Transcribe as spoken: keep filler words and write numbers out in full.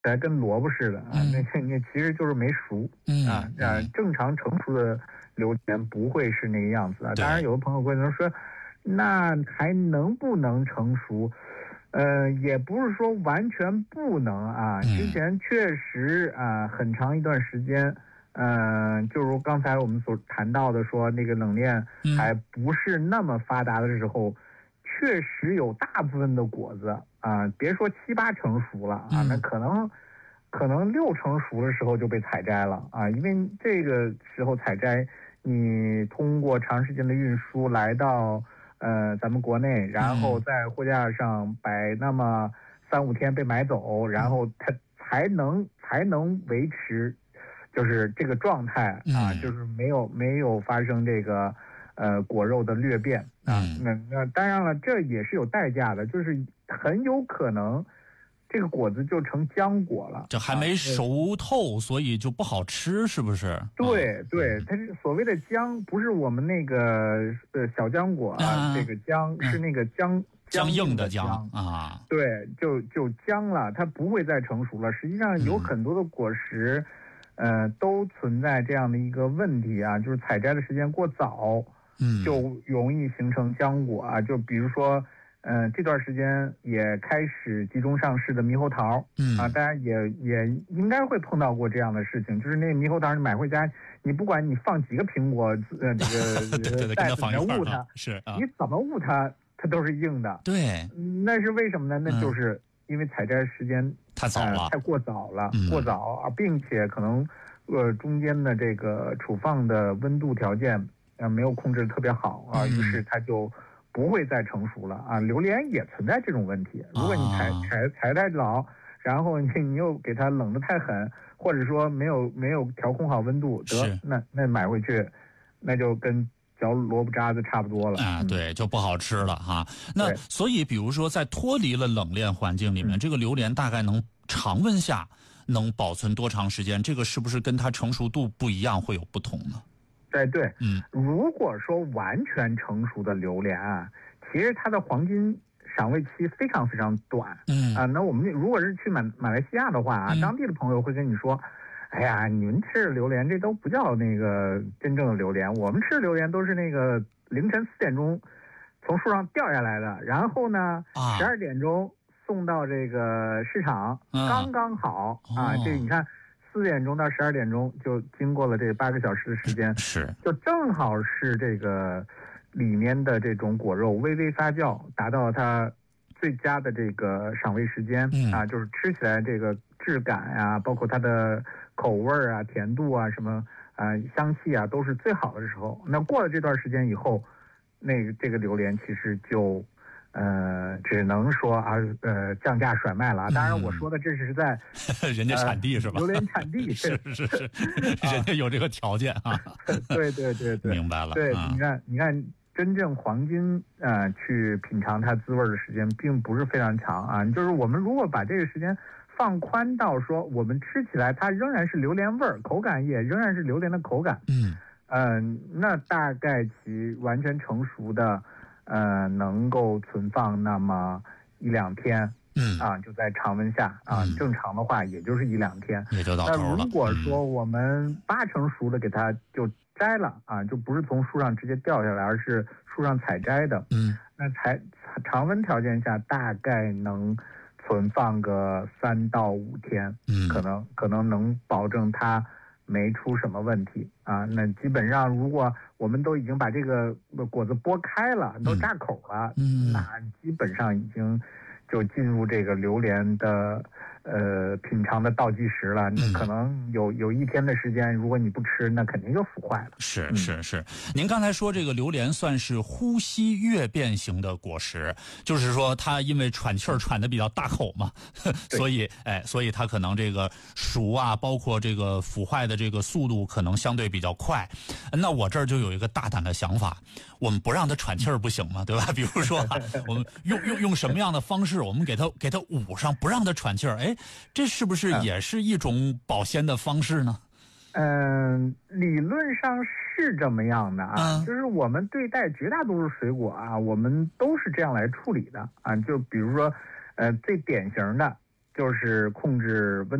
还跟萝卜似的啊， 嗯、 那那其实就是没熟、 嗯、 啊。啊，正常成熟的榴莲不会是那个样子啊。当然，有的朋友会能说，那还能不能成熟？呃，也不是说完全不能啊。之前确实啊，很长一段时间。嗯、呃，就如刚才我们所谈到的说，那个冷链还不是那么发达的时候，嗯、确实有大部分的果子啊，别说七八成熟了啊，那可能可能六成熟的时候就被采摘了啊，因为这个时候采摘，你通过长时间的运输来到呃咱们国内，然后在货架上摆那么三五天被买走，然后它才能才能维持。就是这个状态啊，就是没有没有发生这个呃果肉的裂变啊。那那当然了，这也是有代价的，就是很有可能这个果子就成浆果了， 这还没熟透，啊、所以就不好吃，是不是？ 对对，它是所谓的浆，不是我们那个呃小浆果啊，啊这个浆、嗯、是那个浆。 僵硬的浆啊， 对，就就僵了，它不会再成熟了。实际上有很多的果实。嗯呃，都存在这样的一个问题啊，就是采摘的时间过早，嗯，就容易形成浆果啊。就比如说，呃，这段时间也开始集中上市的猕猴桃，嗯啊，大家也也应该会碰到过这样的事情，就是那猕猴桃你买回家，你不管你放几个苹果，呃，这个袋子里面捂它， 是啊， 你怎么捂它，它都是硬的。 对， 那是为什么呢？那就是因为采摘时间。 太早了、 呃，太过早了， 嗯、 过早啊，并且可能，呃，中间的这个储放的温度条件，呃，没有控制得特别好啊，于是它就不会再成熟了啊。榴莲也存在这种问题，如果你采采采太早，然后你你又给它冷得太狠，或者说没有没有调控好温度，得那那买回去，那就跟。嚼萝卜渣子差不多了啊，对，就不好吃了哈。那所以，比如说，在脱离了冷链环境里面，嗯、这个榴莲大概能常温下能保存多长时间？这个是不是跟它成熟度不一样会有不同呢？ 对对，嗯，如果说完全成熟的榴莲啊，其实它的黄金赏味期非常非常短，嗯啊，那我们如果是去马马来西亚的话啊，嗯、当地的朋友会跟你说。哎呀，你们吃的榴莲这都不叫那个真正的榴莲，我们吃的榴莲都是那个凌晨四点钟从树上掉下来的，然后呢，十二点钟送到这个市场，啊、刚刚好啊。这你看，四点钟到十二点钟就经过了这八个小时的时间， 是就正好是这个里面的这种果肉微微发酵，达到它最佳的这个赏味时间、嗯、啊，就是吃起来这个质感啊，包括它的。口味啊、甜度啊、什么啊、呃、香气啊，都是最好的时候。那过了这段时间以后，那个这个榴莲其实就，呃，只能说啊，呃，降价甩卖了。当然，我说的这是在、 嗯、人家产地、呃、是吧？ 榴莲产地是是是，人家有这个条件啊。 对对对对， 明白了。 对， 啊、 你看，你看，真正黄金呃去品尝它滋味的时间并不是非常长啊。就是我们如果把这个时间。放宽到说，我们吃起来它仍然是榴莲味儿，口感也仍然是榴莲的口感。嗯，嗯、呃，那大概其完全成熟的，呃，能够存放那么一两天。嗯啊，就在常温下啊，嗯、正常的话也就是一两天， 也就到头了。 那如果说我们八成熟的给它就摘了啊，就不是从树上直接掉下来，而是树上采摘的。嗯，那采常温条件下大概能。存放个三到五天，嗯，可能可能能保证它没出什么问题啊。那基本上，如果我们都已经把这个果子剥开了，都扎口了，嗯，那基本上已经就进入这个榴莲的呃品尝的倒计时了。那可能有有一天的时间，如果你不吃，那肯定就腐坏了。 是是是，您刚才说这个榴莲算是呼吸跃变型的果实，就是说它因为喘气儿喘得比较大口嘛，所以哎，所以它可能这个熟啊，包括这个腐坏的这个速度可能相对比较快。那我这儿就有一个大胆的想法，我们不让它喘气儿不行吗？对吧？比如说、啊、我们用用用什么样的方式，我们给它给它捂上，不让它喘气儿，哎，这是不是也是一种保鲜的方式呢？ 嗯，理论上是这么样的啊，嗯、就是我们对待绝大多数水果啊，我们都是这样来处理的啊。就比如说，呃，最典型的就是控制温。